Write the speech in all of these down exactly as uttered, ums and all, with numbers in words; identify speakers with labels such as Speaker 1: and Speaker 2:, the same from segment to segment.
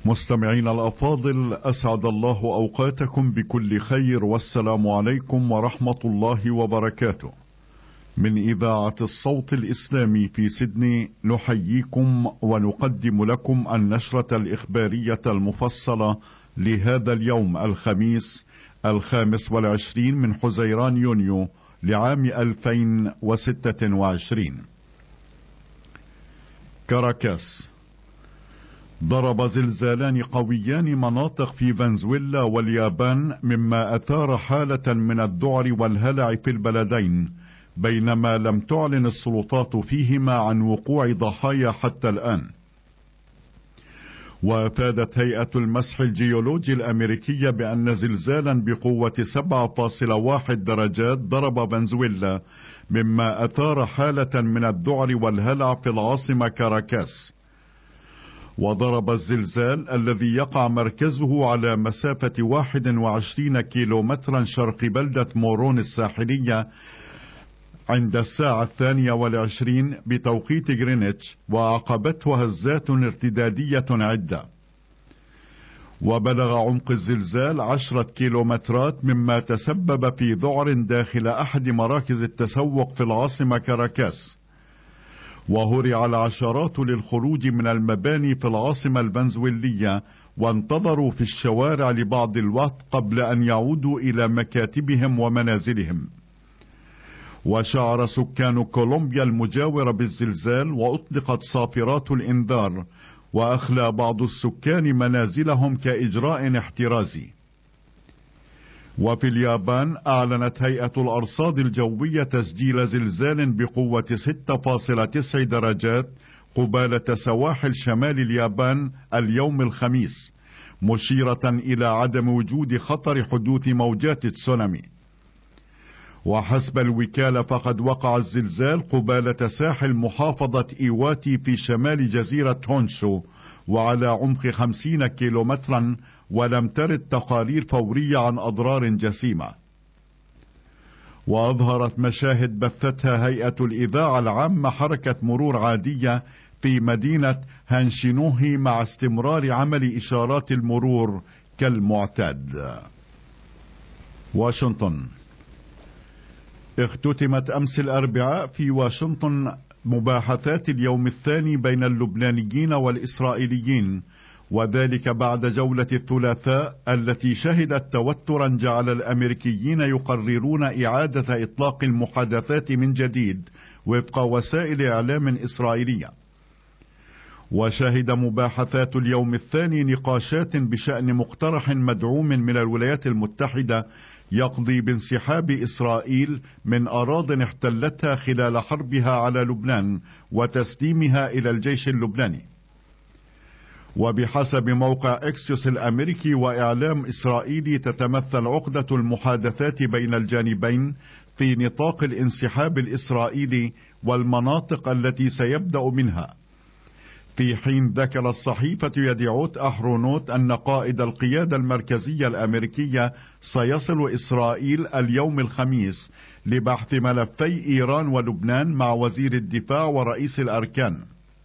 Speaker 1: مستمعين الأفاضل، أسعد الله أوقاتكم بكل خير، والسلام عليكم ورحمة الله وبركاته. من إذاعة الصوت الإسلامي في سيدني نحييكم ونقدم لكم النشرة الإخبارية المفصلة لهذا اليوم الخميس الخامس والعشرين من حزيران يونيو لعام ألفين وستة وعشرين. كاراكاس. ضرب زلزالان قويان مناطق في فنزويلا واليابان، مما أثار حالة من الذعر والهلع في البلدين، بينما لم تعلن السلطات فيهما عن وقوع ضحايا حتى الآن. وأفادت هيئة المسح الجيولوجي الأمريكية بأن زلزالا بقوة سبعة فاصلة واحد درجات ضرب فنزويلا، مما أثار حالة من الذعر والهلع في العاصمة كاراكاس. وضرب الزلزال الذي يقع مركزه على مسافة واحد وعشرين كيلومترا شرق بلدة مورون الساحلية عند الساعة الثانية والعشرين بتوقيت غرينتش، وعقبته هزات ارتدادية عدة. وبلغ عمق الزلزال عشرة كيلومترات، مما تسبب في ذعر داخل أحد مراكز التسوق في العاصمة كاراكاس. وهرع العشرات للخروج من المباني في العاصمة الفنزويلية، وانتظروا في الشوارع لبعض الوقت قبل أن يعودوا إلى مكاتبهم ومنازلهم. وشعر سكان كولومبيا المجاورة بالزلزال، وأطلقت صافرات الإنذار، وأخلى بعض السكان منازلهم كإجراء احترازي. وفي اليابان أعلنت هيئة الأرصاد الجوية تسجيل زلزال بقوة ستة فاصلة تسعة درجات قبالة سواحل شمال اليابان اليوم الخميس، مشيرة إلى عدم وجود خطر حدوث موجات تسونامي. وحسب الوكالة فقد وقع الزلزال قبالة ساحل محافظة إيواتي في شمال جزيرة هونشو، وعلى عمق خمسين كيلومترا، ولم ترد تقارير فورية عن أضرار جسيمة. وأظهرت مشاهد بثتها هيئة الإذاعة العامة حركة مرور عادية في مدينة هانشينوهي، مع استمرار عمل إشارات المرور كالمعتاد. واشنطن. اختتمت أمس الأربعاء في واشنطن مباحثات اليوم الثاني بين اللبنانيين والإسرائيليين، وذلك بعد جولة الثلاثاء التي شهدت توترا جعل الأمريكيين يقررون إعادة إطلاق المحادثات من جديد وفق وسائل إعلام إسرائيلية. وشهد مباحثات اليوم الثاني نقاشات بشأن مقترح مدعوم من الولايات المتحدة يقضي بانسحاب إسرائيل من أراضٍ احتلتها خلال حربها على لبنان وتسليمها إلى الجيش اللبناني. وبحسب موقع إكسيوس الأمريكي وإعلام إسرائيلي، تتمثل عقدة المحادثات بين الجانبين في نطاق الانسحاب الإسرائيلي والمناطق التي سيبدأ منها، في حين ذكرت صحيفة يديعوت أحرونوت أن قائد القيادة المركزية الأمريكية سيصل إسرائيل اليوم الخميس لبحث ملفي إيران ولبنان مع وزير الدفاع ورئيس الأركان.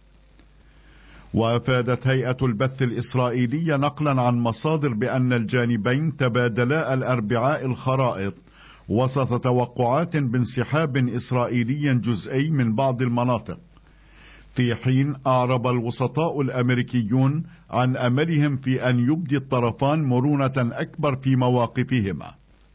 Speaker 1: وأفادت هيئة البث الإسرائيلية نقلا عن مصادر بأن الجانبين تبادلا الأربعاء الخرائط وسط توقعات بانسحاب إسرائيلي جزئي من بعض المناطق، في حين أعرب الوسطاء الأمريكيون عن أملهم في أن يبدي الطرفان مرونة أكبر في مواقفهما.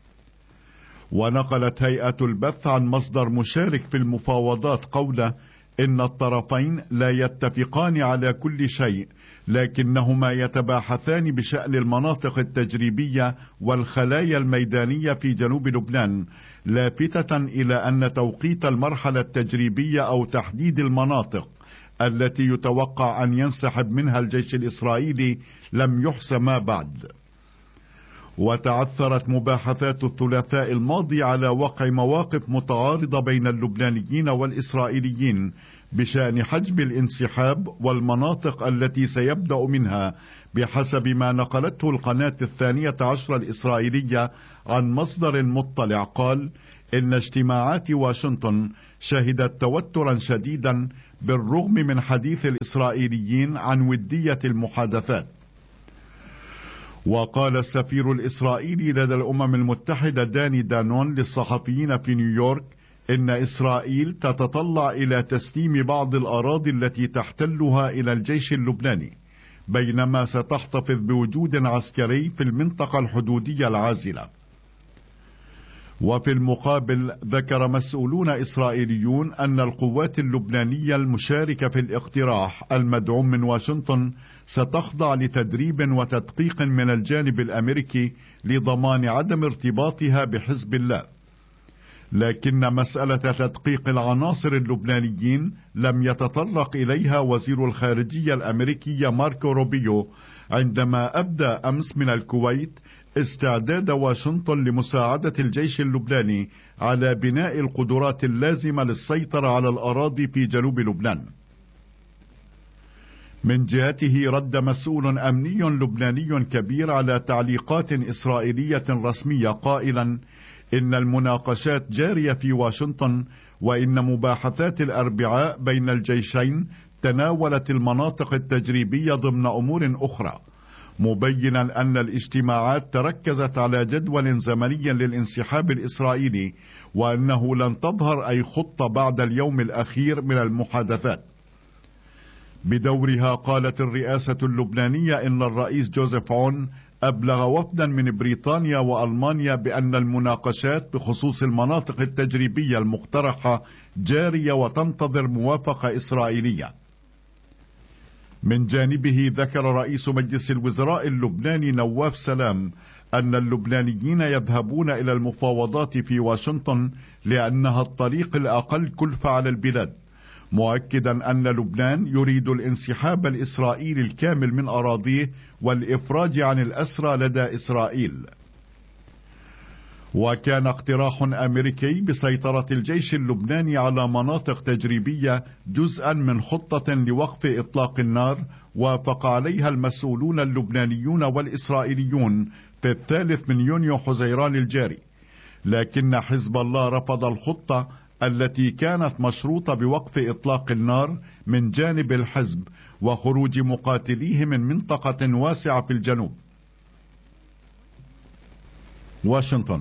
Speaker 1: ونقلت هيئة البث عن مصدر مشارك في المفاوضات قوله إن الطرفين لا يتفقان على كل شيء، لكنهما يتباحثان بشأن المناطق التجريبية والخلايا الميدانية في جنوب لبنان، لافتة إلى أن توقيت المرحلة التجريبية أو تحديد المناطق التي يتوقع أن ينسحب منها الجيش الإسرائيلي لم يحسم بعد. وتعثرت مباحثات الثلاثاء الماضي على وقع مواقف متعارضة بين اللبنانيين والإسرائيليين بشأن حجم الانسحاب والمناطق التي سيبدأ منها، بحسب ما نقلته القناة الثانية عشر الإسرائيلية عن مصدر مطلع قال إن اجتماعات واشنطن شهدت توترا شديدا بالرغم من حديث الإسرائيليين عن ودية المحادثات. وقال السفير الإسرائيلي لدى الأمم المتحدة داني دانون للصحفيين في نيويورك إن إسرائيل تتطلع إلى تسليم بعض الأراضي التي تحتلها إلى الجيش اللبناني، بينما ستحتفظ بوجود عسكري في المنطقة الحدودية العازلة. وفي المقابل ذكر مسؤولون إسرائيليون أن القوات اللبنانية المشاركة في الاقتراح المدعوم من واشنطن ستخضع لتدريب وتدقيق من الجانب الأمريكي لضمان عدم ارتباطها بحزب الله، لكن مسألة تدقيق العناصر اللبنانيين لم يتطرق إليها وزير الخارجية الأمريكي ماركو روبيو عندما أبدى أمس من الكويت استعداد واشنطن لمساعدة الجيش اللبناني على بناء القدرات اللازمة للسيطرة على الأراضي في جنوب لبنان. من جهته رد مسؤول أمني لبناني كبير على تعليقات إسرائيلية رسمية قائلا إن المناقشات جارية في واشنطن، وإن مباحثات الأربعاء بين الجيشين تناولت المناطق التجريبية ضمن أمور أخرى، مبينا أن الاجتماعات تركزت على جدول زمني للانسحاب الإسرائيلي، وأنه لن تظهر أي خطة بعد اليوم الأخير من المحادثات. بدورها قالت الرئاسة اللبنانية إن الرئيس جوزيف عون أبلغ وفدا من بريطانيا وألمانيا بأن المناقشات بخصوص المناطق التجريبية المقترحة جارية وتنتظر موافقة إسرائيلية. من جانبه ذكر رئيس مجلس الوزراء اللبناني نواف سلام أن اللبنانيين يذهبون إلى المفاوضات في واشنطن لأنها الطريق الأقل كلفة على البلاد، مؤكدا أن لبنان يريد الانسحاب الإسرائيلي الكامل من أراضيه والإفراج عن الأسرى لدى إسرائيل. وكان اقتراح أمريكي بسيطرة الجيش اللبناني على مناطق تجريبية جزءا من خطة لوقف إطلاق النار وافق عليها المسؤولون اللبنانيون والإسرائيليون في الثالث من يونيو حزيران الجاري، لكن حزب الله رفض الخطة التي كانت مشروطة بوقف إطلاق النار من جانب الحزب وخروج مقاتليه من منطقة واسعة في الجنوب. واشنطن.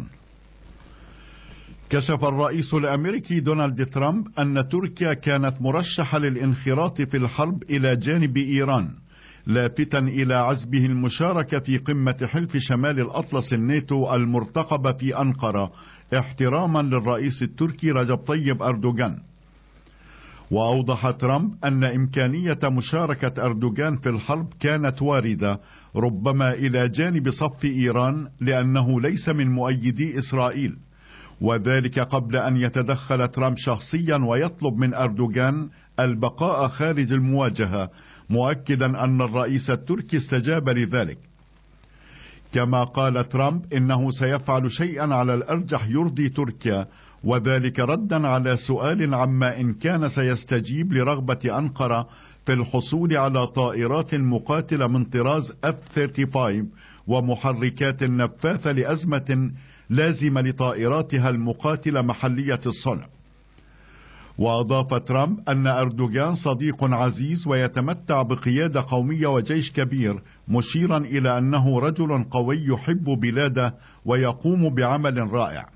Speaker 1: كشف الرئيس الأمريكي دونالد ترامب أن تركيا كانت مرشحة للانخراط في الحرب إلى جانب إيران، لافتا إلى عزمه المشاركة في قمة حلف شمال الأطلس الناتو المرتقبة في أنقرة احتراما للرئيس التركي رجب طيب أردوغان. وأوضح ترامب أن إمكانية مشاركة أردوغان في الحرب كانت واردة، ربما إلى جانب صف إيران، لأنه ليس من مؤيدي إسرائيل، وذلك قبل أن يتدخل ترامب شخصيا ويطلب من أردوغان البقاء خارج المواجهة، مؤكدا أن الرئيس التركي استجاب لذلك. كما قال ترامب إنه سيفعل شيئا على الأرجح يرضي تركيا، وذلك ردا على سؤال عما إن كان سيستجيب لرغبة أنقرة في الحصول على طائرات مقاتلة من طراز إف ثلاثة وثلاثين ومحركات نفاثة لأزمة لازمة لطائراتها المقاتلة محلية الصنع. وأضاف ترامب أن أردوغان صديق عزيز ويتمتع بقيادة قومية وجيش كبير، مشيرا إلى أنه رجل قوي يحب بلاده ويقوم بعمل رائع.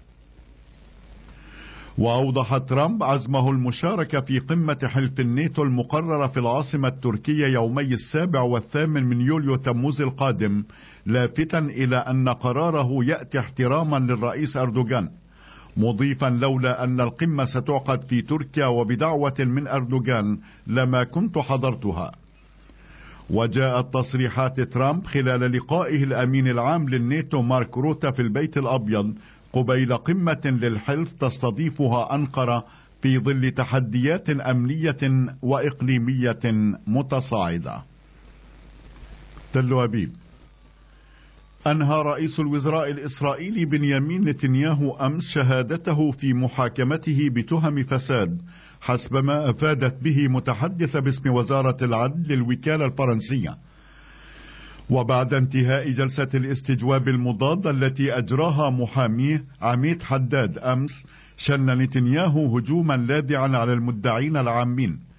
Speaker 1: وأوضح ترامب عزمه المشاركة في قمة حلف الناتو المقررة في العاصمة التركية يومي السابع والثامن من يوليو تموز القادم، لافتا إلى أن قراره يأتي احتراما للرئيس أردوغان، مضيفا لولا أن القمة ستعقد في تركيا وبدعوة من أردوغان لما كنت حضرتها. وجاءت تصريحات ترامب خلال لقائه الأمين العام للناتو مارك روتا في البيت الأبيض قبيل قمة للحلف تستضيفها أنقرة في ظل تحديات أمنية وإقليمية متصاعدة. تل أبيب. أنهى رئيس الوزراء الإسرائيلي بنيامين نتنياهو أمس شهادته في محاكمته بتهم فساد، حسب ما أفادت به متحدث باسم وزارة العدل للوكالة الفرنسية. وبعد انتهاء جلسة الاستجواب المضادة التي أجراها محاميه عميد حداد أمس، شن نتنياهو هجوما لاذعا على المدعين العامين،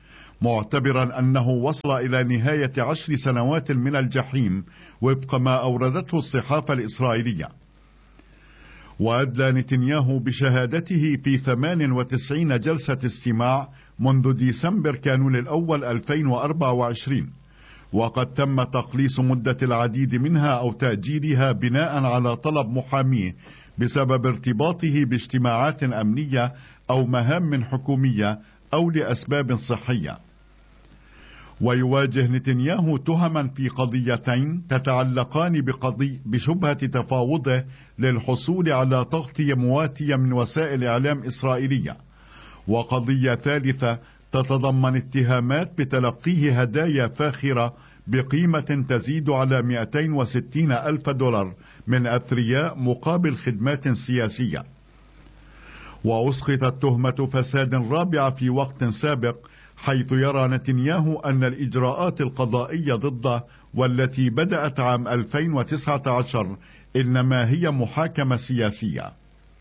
Speaker 1: معتبرا أنه وصل إلى نهاية عشر سنوات من الجحيم وفق ما أوردته الصحافة الإسرائيلية. وأدلى نتنياهو بشهادته في ثمان وتسعين جلسة استماع منذ ديسمبر كانون الأول ألفين وأربعة وعشرين، وقد تم تقليص مدة العديد منها أو تأجيلها بناء على طلب محاميه بسبب ارتباطه باجتماعات أمنية أو مهام حكومية أو لأسباب صحية. ويواجه نتنياهو تهما في قضيتين تتعلقان بقضي بشبهة تفاوضه للحصول على تغطية مواتية من وسائل إعلام إسرائيلية، وقضية ثالثة تتضمن اتهامات بتلقيه هدايا فاخرة بقيمة تزيد على مئتين وستين ألف دولار من أثرياء مقابل خدمات سياسية. وأسقطت تهمة فساد رابعة في وقت سابق، حيث يرى نتنياهو أن الإجراءات القضائية ضده والتي بدأت عام ألفين وتسعة عشر إنما هي محاكمة سياسية.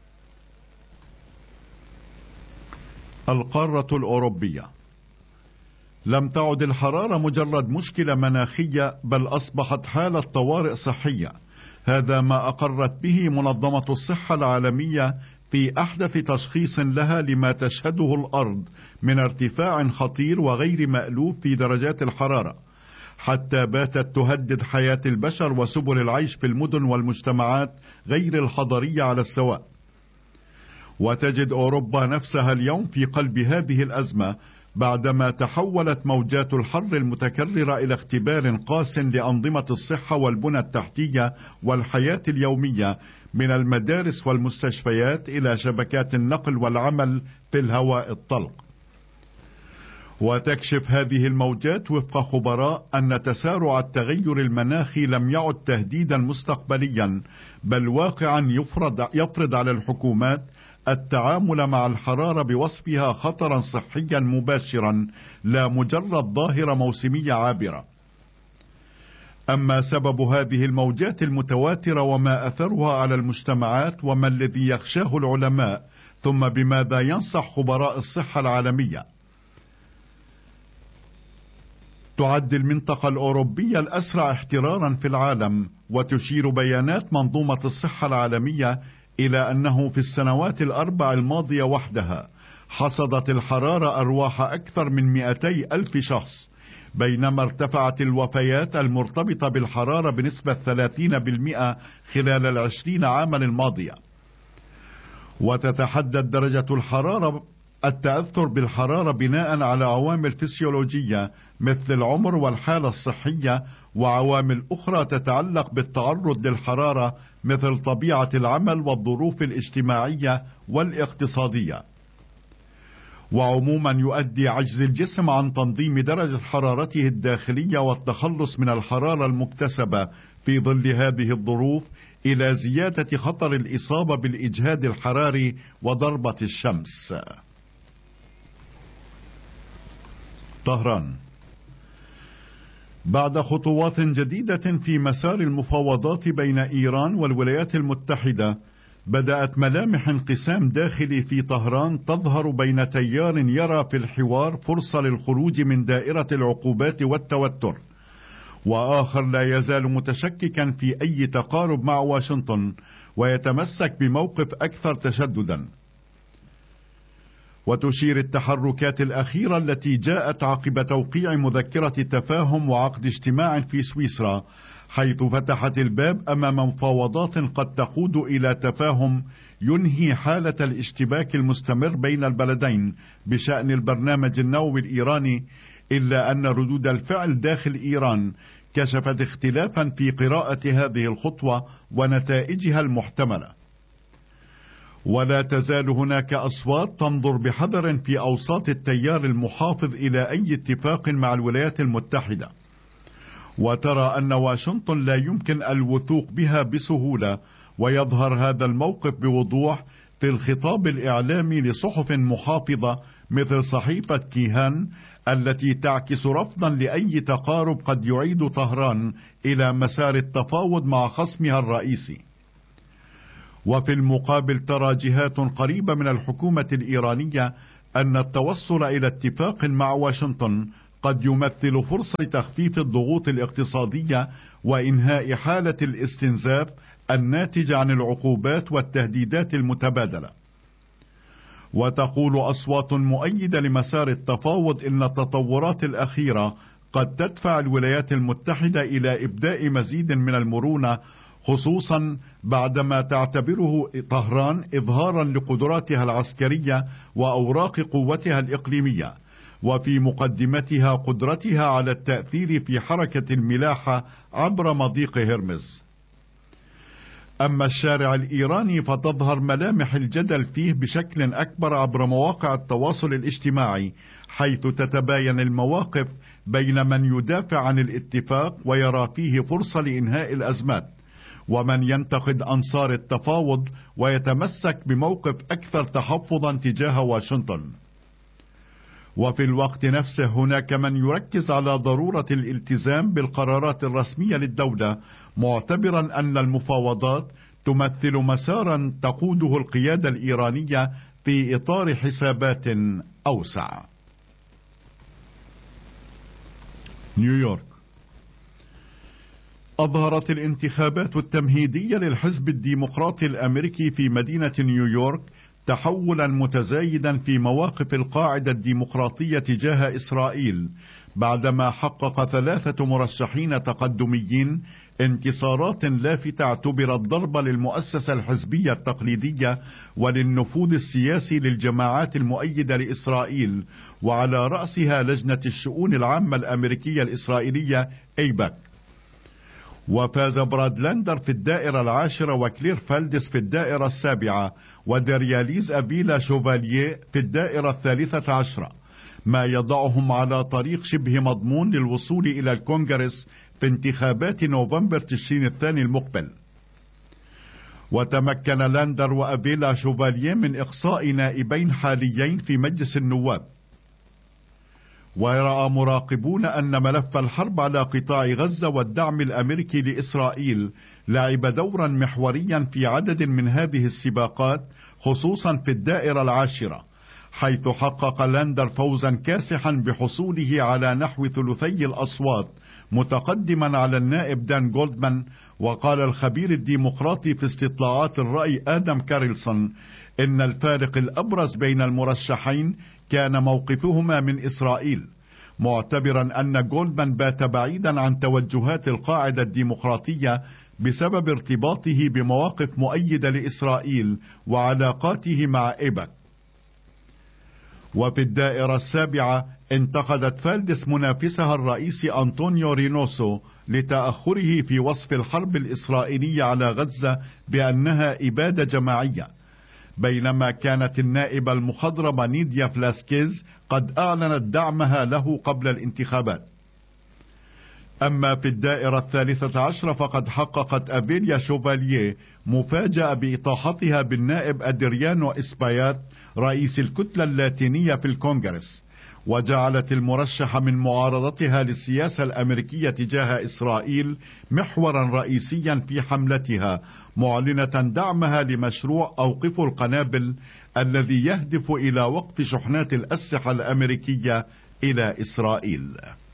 Speaker 1: القارة الأوروبية. لم تعد الحرارة مجرد مشكلة مناخية، بل أصبحت حالة طوارئ صحية. هذا ما أقرت به منظمة الصحة العالمية في أحدث تشخيص لها لما تشهده الأرض من ارتفاع خطير وغير مألوف في درجات الحرارة، حتى باتت تهدد حياة البشر وسبل العيش في المدن والمجتمعات غير الحضرية على السواء. وتجد أوروبا نفسها اليوم في قلب هذه الأزمة، بعدما تحولت موجات الحر المتكررة إلى اختبار قاس لأنظمة الصحة والبنى التحتية والحياة اليومية، من المدارس والمستشفيات إلى شبكات النقل والعمل في الهواء الطلق. وتكشف هذه الموجات وفق خبراء أن تسارع التغير المناخي لم يعد تهديدا مستقبليا، بل واقعا يفرض, يفرض على الحكومات التعامل مع الحرارة بوصفها خطرا صحيا مباشرا، لا مجرد ظاهرة موسمية عابرة. أما سبب هذه الموجات المتواترة وما أثرها على المجتمعات وما الذي يخشاه العلماء، ثم بماذا ينصح خبراء الصحة العالمية. تعد المنطقة الأوروبية الأسرع احترارا في العالم، وتشير بيانات منظومة الصحة العالمية إلى أنه في السنوات الأربع الماضية وحدها حصدت الحرارة أرواح أكثر من مئتي ألف شخص، بينما ارتفعت الوفيات المرتبطة بالحرارة بنسبة ثلاثين بالمئة خلال العشرين عاما الماضية. وتتحدد درجة الحرارة التأثر بالحرارة بناء على عوامل فسيولوجية مثل العمر والحالة الصحية، وعوامل أخرى تتعلق بالتعرض للحرارة مثل طبيعة العمل والظروف الاجتماعية والاقتصادية. وعموما يؤدي عجز الجسم عن تنظيم درجة حرارته الداخلية والتخلص من الحرارة المكتسبة في ظل هذه الظروف إلى زيادة خطر الإصابة بالإجهاد الحراري وضربة الشمس. طهران. بعد خطوات جديدة في مسار المفاوضات بين إيران والولايات المتحدة، بدأت ملامح انقسام داخلي في طهران تظهر بين تيار يرى في الحوار فرصة للخروج من دائرة العقوبات والتوتر، وآخر لا يزال متشككا في أي تقارب مع واشنطن ويتمسك بموقف أكثر تشددا. وتشير التحركات الأخيرة التي جاءت عقب توقيع مذكرة تفاهم وعقد اجتماع في سويسرا، حيث فتحت الباب أمام مفاوضات قد تقود إلى تفاهم ينهي حالة الاشتباك المستمر بين البلدين بشأن البرنامج النووي الإيراني، إلا أن ردود الفعل داخل إيران كشفت اختلافا في قراءة هذه الخطوة ونتائجها المحتملة. ولا تزال هناك أصوات تنظر بحذر في أوساط التيار المحافظ إلى أي اتفاق مع الولايات المتحدة، وترى أن واشنطن لا يمكن الوثوق بها بسهولة، ويظهر هذا الموقف بوضوح في الخطاب الإعلامي لصحف محافظة مثل صحيفة كيهان التي تعكس رفضا لأي تقارب قد يعيد طهران إلى مسار التفاوض مع خصمها الرئيسي. وفي المقابل ترى جهات قريبة من الحكومة الإيرانية أن التوصل إلى اتفاق مع واشنطن قد يمثل فرصة لتخفيف الضغوط الاقتصادية وإنهاء حالة الاستنزاف الناتجة عن العقوبات والتهديدات المتبادلة. وتقول أصوات مؤيدة لمسار التفاوض إن التطورات الأخيرة قد تدفع الولايات المتحدة إلى إبداء مزيد من المرونة، خصوصا بعدما تعتبره طهران إظهارا لقدراتها العسكرية وأوراق قوتها الإقليمية، وفي مقدمتها قدرتها على التأثير في حركة الملاحة عبر مضيق هرمز. أما الشارع الإيراني فتظهر ملامح الجدل فيه بشكل أكبر عبر مواقع التواصل الاجتماعي، حيث تتباين المواقف بين من يدافع عن الاتفاق ويرى فيه فرصة لإنهاء الأزمات، ومن ينتقد أنصار التفاوض ويتمسك بموقف أكثر تحفظا تجاه واشنطن. وفي الوقت نفسه هناك من يركز على ضرورة الالتزام بالقرارات الرسمية للدولة، معتبرا أن المفاوضات تمثل مسارا تقوده القيادة الإيرانية في إطار حسابات أوسع. نيويورك. أظهرت الانتخابات التمهيدية للحزب الديمقراطي الأمريكي في مدينة نيويورك تحولا متزايدا في مواقف القاعدة الديمقراطية تجاه إسرائيل، بعدما حقق ثلاثة مرشحين تقدميين انتصارات لافتة اعتبرت ضربة للمؤسسة الحزبية التقليدية وللنفوذ السياسي للجماعات المؤيدة لإسرائيل، وعلى رأسها لجنة الشؤون العامة الأمريكية الإسرائيلية أيباك. وفاز براد لاندر في الدائرة العاشرة وكلير فالدس في الدائرة السابعة ودرياليز أفيلا شوفالييه في الدائرة الثالثة عشرة، ما يضعهم على طريق شبه مضمون للوصول إلى الكونغرس في انتخابات نوفمبر تشرين الثاني المقبل. وتمكن لاندر وأفيلا شوفالييه من إقصاء نائبين حاليين في مجلس النواب. ورأى مراقبون أن ملف الحرب على قطاع غزة والدعم الأمريكي لإسرائيل لعب دورا محوريا في عدد من هذه السباقات، خصوصا في الدائرة العاشرة، حيث حقق لاندر فوزا كاسحا بحصوله على نحو ثلثي الأصوات، متقدما على النائب دان جولدمان. وقال الخبير الديمقراطي في استطلاعات الرأي آدم كارلسون إن الفارق الأبرز بين المرشحين كان موقفهما من إسرائيل، معتبرا أن جولدمان بات بعيدا عن توجهات القاعدة الديمقراطية بسبب ارتباطه بمواقف مؤيدة لإسرائيل وعلاقاته مع إيباك. وفي الدائرة السابعة انتقدت فالدس منافسها الرئيسي أنطونيو رينوسو لتأخره في وصف الحرب الإسرائيلية على غزة بأنها إبادة جماعية، بينما كانت النائبة المخضرمة نيديا فلاسكيز قد أعلنت دعمها له قبل الانتخابات. أما في الدائرة الثالثة عشر فقد حققت أفيليا شوفالييه مفاجأة بإطاحتها بالنائب أدريانو إسبايات رئيس الكتلة اللاتينية في الكونغرس، وجعلت المرشح من معارضتها للسياسة الأمريكية تجاه إسرائيل محورا رئيسيا في حملتها، معلنة دعمها لمشروع أوقفوا القنابل الذي يهدف إلى وقف شحنات الأسلحة الأمريكية إلى إسرائيل.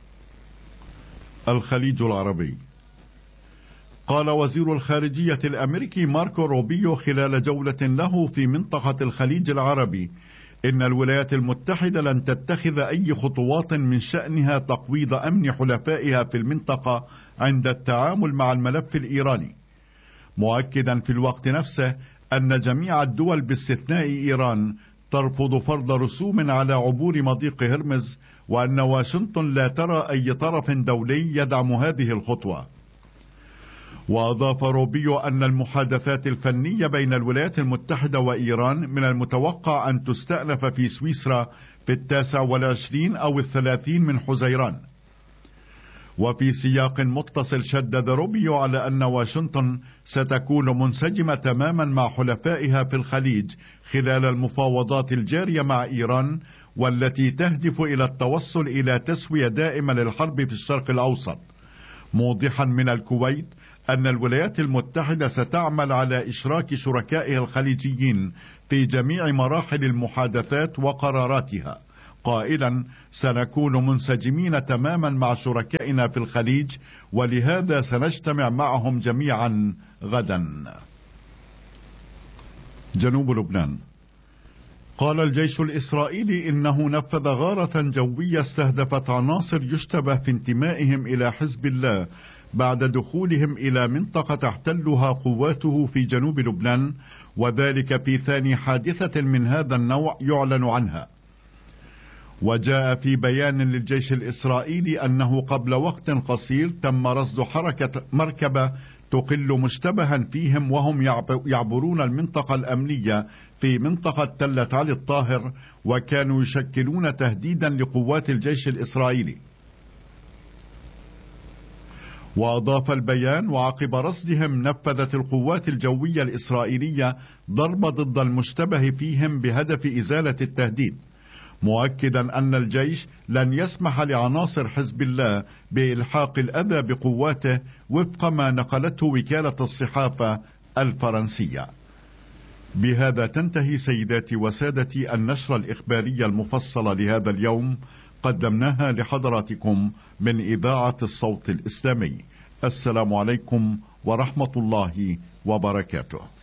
Speaker 1: الخليج العربي. قال وزير الخارجية الأمريكي ماركو روبيو خلال جولة له في منطقة الخليج العربي إن الولايات المتحدة لن تتخذ أي خطوات من شأنها تقويض أمن حلفائها في المنطقة عند التعامل مع الملف الإيراني، مؤكدا في الوقت نفسه أن جميع الدول باستثناء إيران ترفض فرض رسوم على عبور مضيق هرمز، وأن واشنطن لا ترى أي طرف دولي يدعم هذه الخطوة. وأضاف روبيو أن المحادثات الفنية بين الولايات المتحدة وإيران من المتوقع أن تستأنف في سويسرا في التاسع والعشرين أو الثلاثين من حزيران. وفي سياق متصل شدد روبيو على أن واشنطن ستكون منسجمة تماما مع حلفائها في الخليج خلال المفاوضات الجارية مع إيران، والتي تهدف إلى التوصل إلى تسوية دائمة للحرب في الشرق الأوسط، موضحا من الكويت أن الولايات المتحدة ستعمل على إشراك شركائها الخليجيين في جميع مراحل المحادثات وقراراتها، قائلا: سنكون منسجمين تماما مع شركائنا في الخليج، ولهذا سنجتمع معهم جميعا غدا. جنوب لبنان. قال الجيش الإسرائيلي إنه نفذ غارة جوية استهدفت عناصر يشتبه في انتمائهم إلى حزب الله بعد دخولهم إلى منطقة تحتلها قواته في جنوب لبنان، وذلك في ثاني حادثة من هذا النوع يعلن عنها. وجاء في بيان للجيش الإسرائيلي أنه قبل وقت قصير تم رصد حركة مركبة تقل مشتبها فيهم وهم يعبرون المنطقة الأمنية في منطقة تلة علي الطاهر، وكانوا يشكلون تهديدا لقوات الجيش الإسرائيلي. وأضاف البيان: وعقب رصدهم نفذت القوات الجوية الإسرائيلية ضرب ضد المشتبه فيهم بهدف إزالة التهديد، مؤكدا أن الجيش لن يسمح لعناصر حزب الله بإلحاق الأذى بقواته وفق ما نقلته وكالة الصحافة الفرنسية. بهذا تنتهي سيداتي وسادتي النشرة الإخبارية المفصلة لهذا اليوم، قدمناها لحضراتكم من إذاعة الصوت الإسلامي. السلام عليكم ورحمة الله وبركاته.